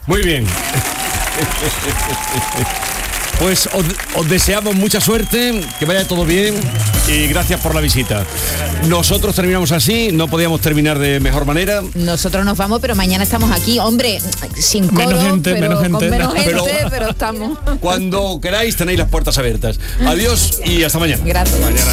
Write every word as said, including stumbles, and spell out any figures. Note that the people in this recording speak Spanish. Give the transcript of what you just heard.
Muy bien. Pues os, os deseamos mucha suerte, que vaya todo bien y gracias por la visita. Nosotros terminamos así, no podíamos terminar de mejor manera. Nosotros nos vamos, pero mañana estamos aquí, hombre, sin coro, menos gente, pero menos gente. con menos gente, Pero- pero, estamos. Cuando queráis tenéis las puertas abiertas. Adiós y hasta mañana. Gracias. Mañana.